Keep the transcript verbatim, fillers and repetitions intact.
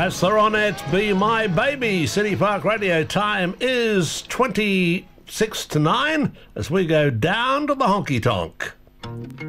That's the Ronettes, Be My Baby. City Park Radio time is twenty-six to nine as we go down to the honky tonk.